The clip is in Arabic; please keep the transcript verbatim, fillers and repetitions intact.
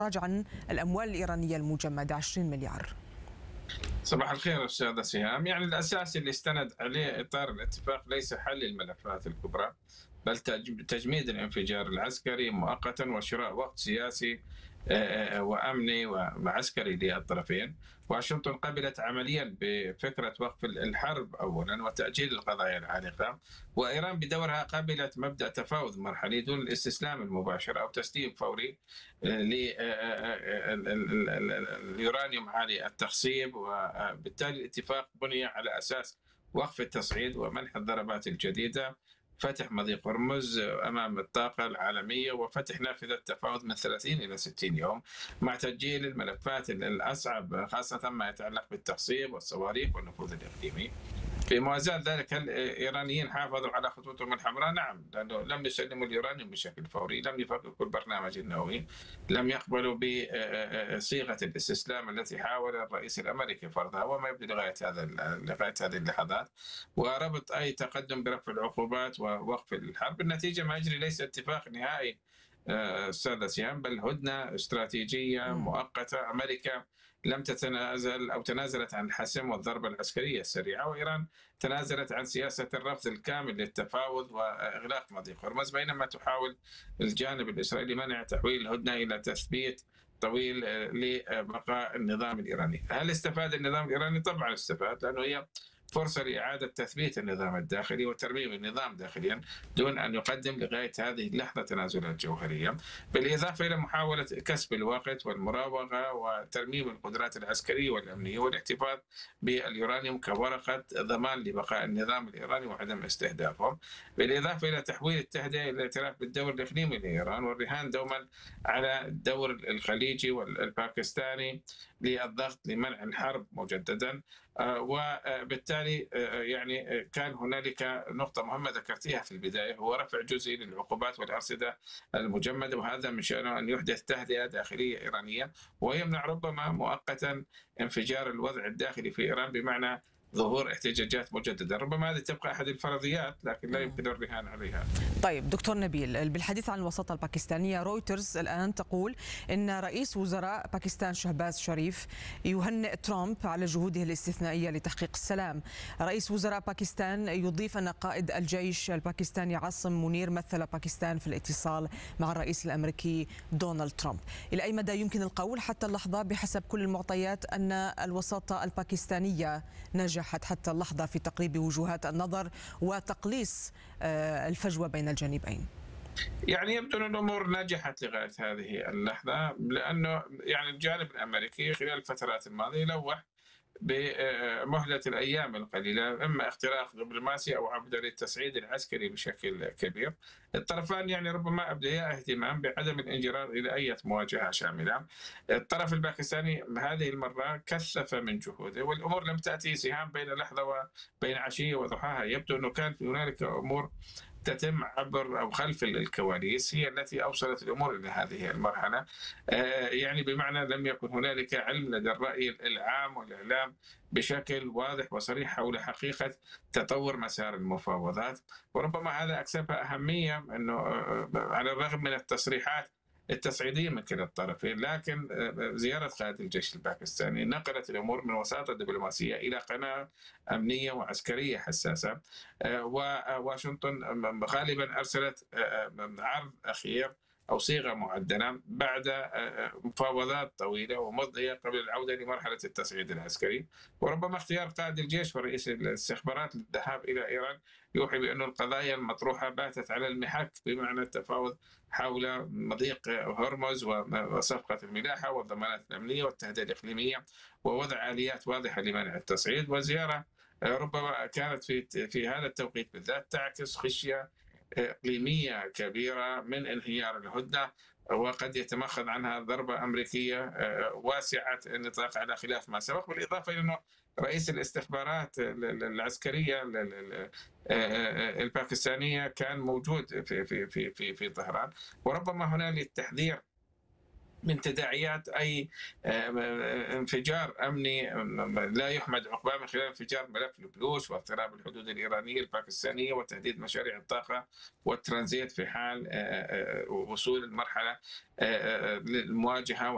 عن الأموال الإيرانية المجمدة عشرين مليار. صباح الخير أستاذة سهام. يعني الأساس اللي استند عليه إطار الاتفاق ليس حل الملفات الكبرى، بل تج- تجميد الانفجار العسكري مؤقتا وشراء وقت سياسي آه، آه، وأمني وعسكري للطرفين. واشنطن قبلت عمليا بفكرة وقف الحرب أولا وتأجيل القضايا العالقة، وإيران بدورها قبلت مبدأ تفاوض مرحلي دون الاستسلام المباشر أو تسليم فوري لليورانيوم عالي التخصيب. وبالتالي الاتفاق بني على أساس وقف التصعيد ومنح الضربات الجديدة، فتح مضيق هرمز أمام الطاقة العالمية، وفتح نافذة تفاوض من ثلاثين إلى ستين يوم مع تسجيل الملفات الأصعب خاصة ما يتعلق بالتخصيب والصواريخ والنفوذ الإقليمي. بموازاة ذلك الإيرانيين حافظوا على خطوطهم الحمراء، نعم، لأنه لم يسلموا اليورانيوم بشكل فوري، لم يفككوا البرنامج النووي، لم يقبلوا بصيغة الاستسلام التي حاول الرئيس الأمريكي فرضها وما يبدو لغاية هذا لغاية هذه اللحظات، وربط أي تقدم برفع العقوبات ووقف الحرب. النتيجة ما يجري ليس اتفاق نهائي أستاذ سيام، بل هدنة استراتيجية مؤقتة. أمريكا لم تتنازل أو تنازلت عن الحسم والضربة العسكرية السريعة، وإيران تنازلت عن سياسة الرفض الكامل للتفاوض وإغلاق مضيق هرمز، بينما تحاول الجانب الإسرائيلي منع تحويل الهدنة إلى تثبيت طويل لبقاء النظام الإيراني. هل استفاد النظام الإيراني؟ طبعا استفاد، لأنه هي فرصة لإعادة تثبيت النظام الداخلي وترميم النظام داخليا دون أن يقدم لغاية هذه اللحظة تنازلات جوهرية، بالإضافة إلى محاولة كسب الوقت والمراوغة وترميم القدرات العسكرية والأمنية والاحتفاظ باليورانيوم كورقة ضمان لبقاء النظام الإيراني وعدم استهدافه، بالإضافة إلى تحويل التهدئة إلى الاعتراف بالدور الإقليمي لإيران والرهان دوما على الدور الخليجي والباكستاني للضغط لمنع الحرب مجددا. وبالتالي يعني كان هنالك نقطة مهمة ذكرتيها في البداية، هو رفع جزئي للعقوبات والأرصدة المجمدة، وهذا من شأنه أن يحدث تهدئة داخلية إيرانية ويمنع ربما مؤقتا انفجار الوضع الداخلي في إيران بمعنى ظهور احتجاجات مجددة. ربما هذه تبقى أحد الفرضيات لكن لا يمكن الرهان عليها. طيب دكتور نبيل، بالحديث عن الوساطة الباكستانية، رويترز الآن تقول إن رئيس وزراء باكستان شهباز شريف يهنئ ترامب على جهوده الاستثنائية لتحقيق السلام. رئيس وزراء باكستان يضيف أن قائد الجيش الباكستاني عاصم منير مثل باكستان في الاتصال مع الرئيس الأمريكي دونالد ترامب. إلى أي مدى يمكن القول حتى اللحظة بحسب كل المعطيات أن الوساطة الباكستانية نجحت حتى اللحظة في تقريب وجهات النظر وتقليص الفجوة بين الجانبين؟ يعني يبدو أن الأمور نجحت لغاية هذه اللحظة، لأنه يعني الجانب الأمريكي خلال الفترات الماضية لوح بمهلة الأيام القليلة إما اختراق دبلوماسي أو عودة للتصعيد العسكري بشكل كبير. الطرفان يعني ربما أبديا اهتمام بعدم الانجرار إلى أي مواجهة شاملة. الطرف الباكستاني هذه المرة كثف من جهوده، والأمور لم تأتي سهام بين لحظة وبين عشية وضحاها. يبدو أنه كان هنالك أمور تتم عبر أو خلف الكواليس هي التي أوصلت الأمور إلى هذه المرحلة، يعني بمعنى لم يكن هنالك علم لدى الرأي العام والإعلام بشكل واضح وصريح حول حقيقة تطور مسار المفاوضات. وربما هذا أكسبها أهمية أنه على الرغم من التصريحات التصعيدية من كلا الطرفين، لكن زيارة قائد الجيش الباكستاني نقلت الأمور من وساطة دبلوماسية إلى قناة أمنية وعسكرية حساسة. وواشنطن غالبا أرسلت عرض أخير أو صيغة معدلة بعد مفاوضات طويلة ومضية قبل العودة لمرحلة التصعيد العسكري. وربما اختيار قائد الجيش ورئيس الاستخبارات للذهاب إلى إيران يوحي بأن القضايا المطروحة باتت على المحك، بمعنى التفاوض حول مضيق هرمز وصفقة الملاحة والضمانات الأمنية والتهدئة الإقليمية ووضع آليات واضحة لمنع التصعيد. وزيارة ربما كانت في في هذا التوقيت بالذات تعكس خشية إقليمية كبيرة من انهيار الهدنة، وقد يتمخض عنها ضربة أمريكية واسعة النطاق على خلاف ما سبق. بالإضافة إلى أنه رئيس الاستخبارات العسكرية الباكستانية كان موجود في في في في في طهران، وربما هنالك تحذير من تداعيات أي انفجار أمني لا يحمد عقباه من خلال انفجار ملف البلوش واضطراب الحدود الإيرانية الباكستانية وتهديد مشاريع الطاقة والترانزيت في حال وصول المرحلة للمواجهة